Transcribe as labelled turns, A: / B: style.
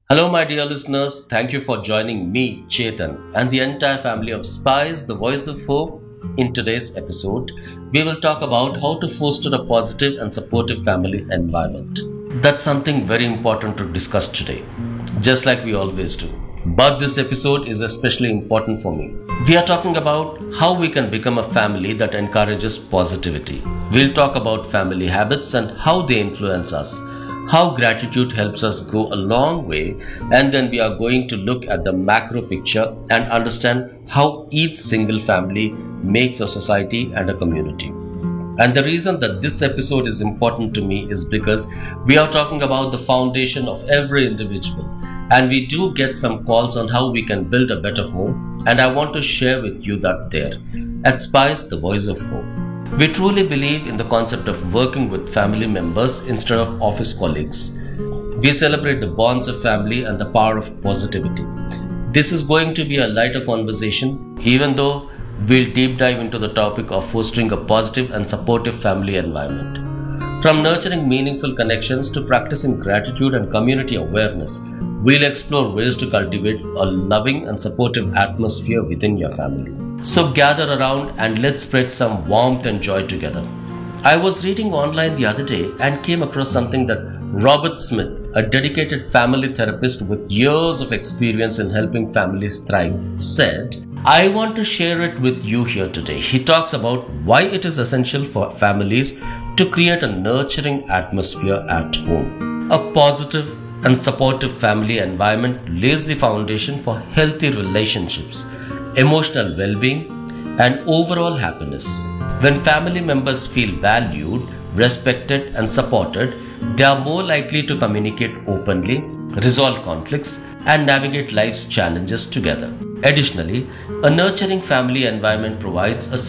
A: Hello, my dear listeners. Thank you for joining me, Chetan, and the entire family of Spies, the Voice of Hope. In today's episode, we will talk about how to foster a positive and supportive family environment. That's something very important to discuss today, just like we always do. But this episode is especially important for me. We are talking about how we can become a family that encourages positivity. We'll talk about family habits and how they influence us, how gratitude helps us go a long way, and then we are going to look at the macro picture and understand how each single family makes a society and a community. And the reason that this episode is important to me is because we are talking about the foundation of every individual, and we do get some calls on how we can build a better home, and I want to share with you that there at Spice, the Voice of Hope. We truly believe in the concept of working with family members instead of office colleagues. We celebrate the bonds of family and the power of positivity. This is going to be a lighter conversation, even though we'll deep dive into the topic of fostering a positive and supportive family environment. From nurturing meaningful connections to practicing gratitude and community awareness, we'll explore ways to cultivate a loving and supportive atmosphere within your family. So gather around and let's spread some warmth and joy together. I was reading online the other day and came across something that Robert Smith, a dedicated family therapist with years of experience in helping families thrive, said, I want to share it with you here today. He talks about why it is essential for families to create a nurturing atmosphere at home. A positive and supportive family environment lays the foundation for healthy relationships, emotional well-being, and overall happiness. When family members feel valued, respected, and supported, they are more likely to communicate openly, resolve conflicts, and navigate life's challenges together. Additionally, a nurturing family environment provides a